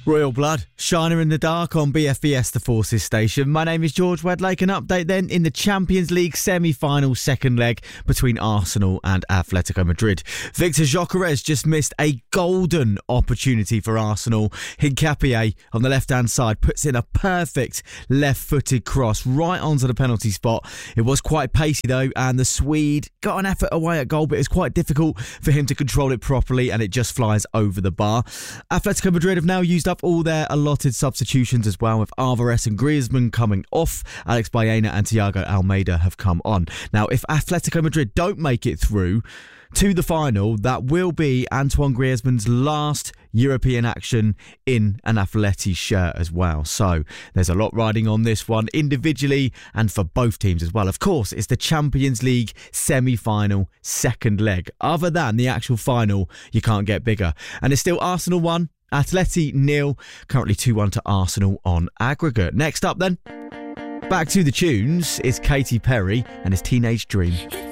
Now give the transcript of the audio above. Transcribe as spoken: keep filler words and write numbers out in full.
Royal Blood, Shiner in the Dark on B F B S The Forces station. My name is George Wedlake. An update then in the Champions League semi-final second leg between Arsenal and Atletico Madrid. Victor Gyökeres just missed a golden opportunity for Arsenal. Hincapié on the left-hand side puts in a perfect left-footed cross right onto the penalty spot. It was quite pacey though, and the Swede got an effort away at goal, but it's quite difficult for him to control it properly, and it just flies over the bar. Atletico Madrid have now used up all their allotted substitutions as well, with Alvarez and Griezmann coming off. Alex Baena and Thiago Almeida have come on. Now, if Atletico Madrid don't make it through to the final, that will be Antoine Griezmann's last European action in an Atleti shirt as well. So there's a lot riding on this one individually and for both teams as well. Of course, it's the Champions League semi-final second leg. Other than the actual final, you can't get bigger. And it's still Arsenal one, Atleti nil, currently two one to Arsenal on aggregate. Next up then, back to the tunes, is Katy Perry and his Teenage Dream.